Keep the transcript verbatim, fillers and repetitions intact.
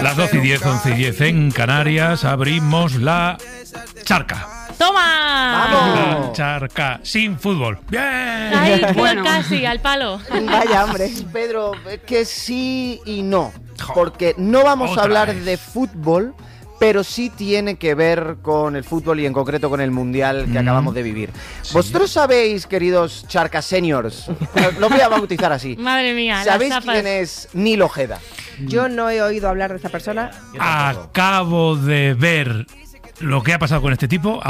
Las doce y diez, once y diez en Canarias, abrimos la charca. ¡Toma! ¡Vamos! La charca sin fútbol. ¡Bien! Ay, Bueno. casi, al palo. Vaya, hombre. Pedro, es que sí y no. Porque no vamos Otra a hablar vez. de fútbol, pero sí tiene que ver con el fútbol y en concreto con el Mundial que Mm. acabamos de vivir. Vosotros sabéis, queridos charca seniors, lo voy a bautizar así. Madre mía, las ¿Sabéis tapas. quién es Nil Ojeda? Yo no he oído hablar de esta persona. Acabo de ver lo que ha pasado con este tipo.